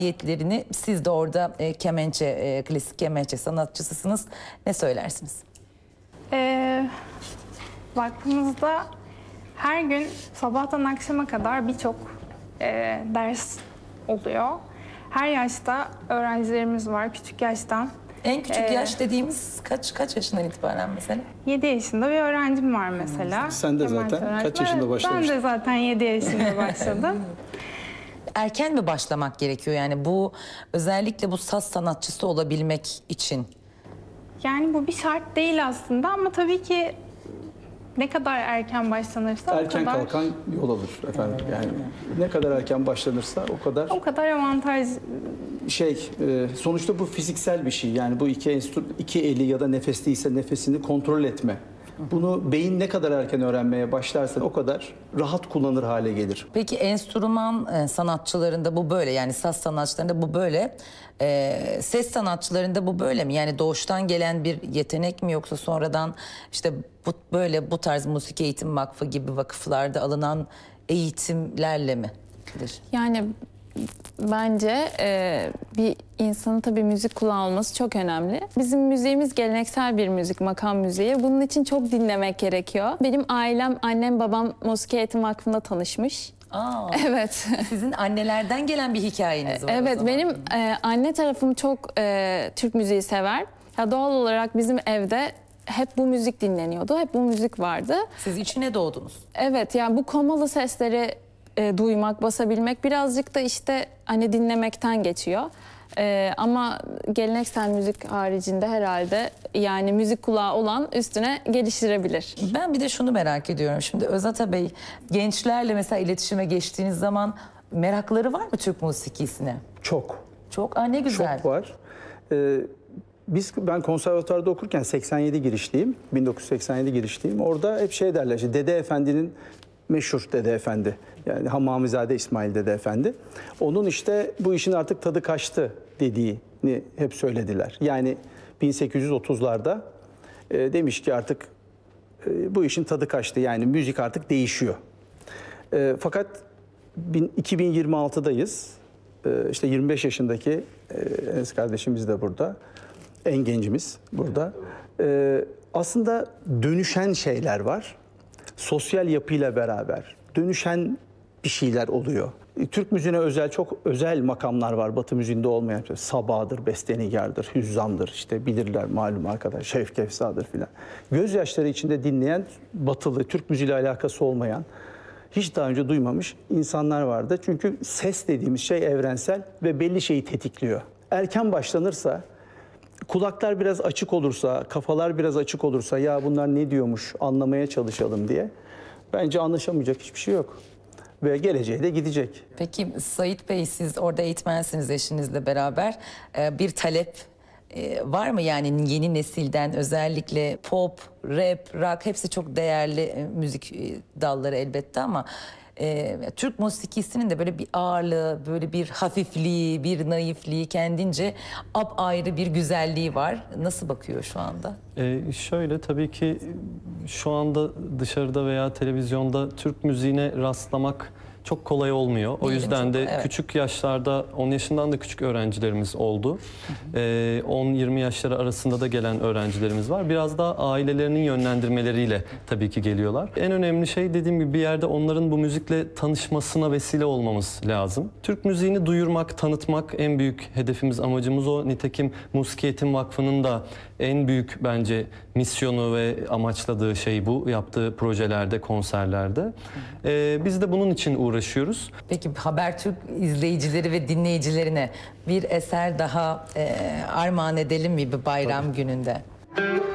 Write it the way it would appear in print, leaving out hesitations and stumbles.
faaliyetlerini, siz de orada kemençe, klasik kemençe sanatçısısınız. Ne söylersiniz? Baktığımızda her gün sabahtan akşama kadar birçok ders oluyor. Her yaşta öğrencilerimiz var, küçük yaştan. En küçük yaş dediğimiz kaç yaşından itibaren mesela? 7 yaşında bir öğrencim var mesela. Sen de Kemençe zaten öğrencim. kaç yaşında başlamıştın? Ben de zaten 7 yaşında başladım. Erken mi başlamak gerekiyor yani bu, özellikle bu saz sanatçısı olabilmek için? Yani bu bir şart değil aslında ama tabii ki ne kadar erken başlanırsa Erken o kadar... kalkan yol alır efendim. Yani ne kadar erken başlanırsa O kadar avantaj. Sonuçta bu fiziksel bir şey. Yani bu iki eli ya da nefesliyse nefesini kontrol etme. Bunu beyin ne kadar erken öğrenmeye başlarsa o kadar rahat kullanır hale gelir. Peki enstrüman sanatçılarında bu böyle, yani saz sanatçılarında bu böyle, ses sanatçılarında bu böyle mi? Yani doğuştan gelen bir yetenek mi, yoksa sonradan işte bu tarz Musiki Eğitim Vakfı gibi vakıflarda alınan eğitimlerle mi? Yani bence bir insanın tabii müzik kulağı olması çok önemli. Bizim müziğimiz geleneksel bir müzik, makam müziği. Bunun için çok dinlemek gerekiyor. Benim ailem, annem, babam Musiki Eğitim Vakfı'nda tanışmış. Aa, Evet. sizin annelerden gelen bir hikayeniz var. Evet, benim anne tarafım çok Türk müziği sever. Ya doğal olarak bizim evde hep bu müzik dinleniyordu, hep bu müzik vardı. Siz içine doğdunuz. Evet, yani bu komalı sesleri duymak, basabilmek birazcık da işte hani dinlemekten geçiyor. Ama geleneksel müzik haricinde herhalde yani müzik kulağı olan üstüne geliştirebilir. Ben bir de şunu merak ediyorum. Şimdi Özata Bey, gençlerle mesela iletişime geçtiğiniz zaman merakları var mı Türk musikisine? Çok. Çok, ne güzel. Çok var. Ben konservatuvarda okurken 87 girişliyim. 1987 girişliyim. Orada hep şey derler, işte Dede Efendi'nin, meşhur Dede Efendi, yani Hamamizade İsmail Dede Efendi. Onun işte bu işin artık tadı kaçtı dediğini hep söylediler. Yani 1830'larda demiş ki artık bu işin tadı kaçtı, yani müzik artık değişiyor. Fakat 2026'dayız. İşte 25 yaşındaki Enes kardeşimiz de burada. En gencimiz burada. Aslında dönüşen şeyler var. Sosyal yapıyla beraber dönüşen bir şeyler oluyor. Türk müziğine özel çok özel makamlar var. Batı müziğinde olmayan. Sabah'dır, Bestenigar'dır, Hüzzam'dır, işte bilirler malum arkadaş, Şevk Efsa'dır filan. Gözyaşları içinde dinleyen, batılı, Türk müziğiyle alakası olmayan, hiç daha önce duymamış insanlar vardı. Çünkü ses dediğimiz şey evrensel ve belli şeyi tetikliyor. Erken başlanırsa, kulaklar biraz açık olursa, kafalar biraz açık olursa, ya bunlar ne diyormuş anlamaya çalışalım diye, bence anlaşamayacak hiçbir şey yok. Ve geleceğe de gidecek. Peki Sait Bey, siz orada eğitmensiniz eşinizle beraber. Bir talep var mı yani yeni nesilden, özellikle pop, rap, rock, hepsi çok değerli müzik dalları elbette ama Türk musikisinin de böyle bir ağırlığı, böyle bir hafifliği, bir naifliği, kendince apayrı bir güzelliği var. Nasıl bakıyor şu anda? Şöyle, tabii ki şu anda dışarıda veya televizyonda Türk müziğine rastlamak çok kolay olmuyor. O yüzden de küçük yaşlarda, 10 yaşından da küçük öğrencilerimiz oldu. 10-20 yaşları arasında da gelen öğrencilerimiz var. Biraz daha ailelerinin yönlendirmeleriyle tabii ki geliyorlar. En önemli şey, dediğim gibi, bir yerde onların bu müzikle tanışmasına vesile olmamız lazım. Türk müziğini duyurmak, tanıtmak en büyük hedefimiz, amacımız o. Nitekim Musiki Eğitim Vakfı'nın da en büyük bence misyonu ve amaçladığı şey bu. Yaptığı projelerde, konserlerde. Biz de bunun için uğraşıyoruz. Peki Habertürk izleyicileri ve dinleyicilerine bir eser daha armağan edelim mi bir bayram gününde?